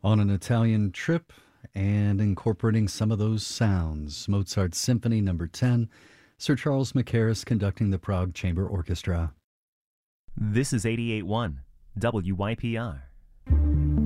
on an Italian trip and incorporating some of those sounds. Mozart's Symphony Number 10, Sir Charles Mackerras conducting the Prague Chamber Orchestra. This is 88.1 WYPR.